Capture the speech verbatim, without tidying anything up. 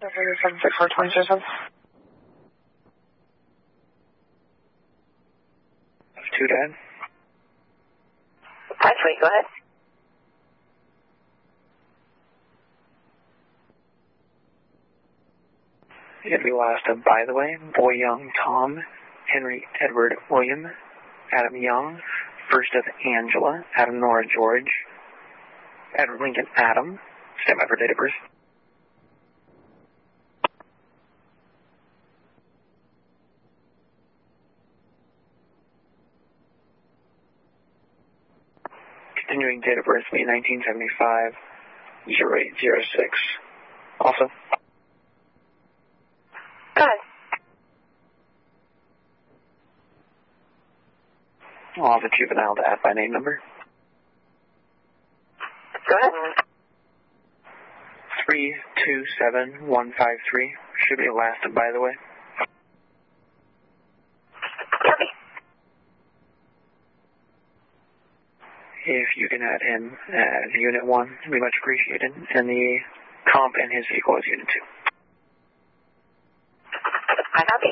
seven six four twenty seven. Two Dad. Hi, sweet, go ahead. It'll be last of, by the way, Boy Young Tom, Henry Edward William, Adam Young, first of Angela, Adam Nora George, Edward Lincoln Adam, stand by for date of birth. Continuing date of birth, May nineteen seventy-five, zero eight zero six. Also. Go ahead. I'll have a juvenile to add by name number. Go ahead. three two seven one five three. Should be last of, by the way. Copy. If you can add him as Unit one, it'd be much appreciated. And the comp and his vehicle is Unit two. I copy.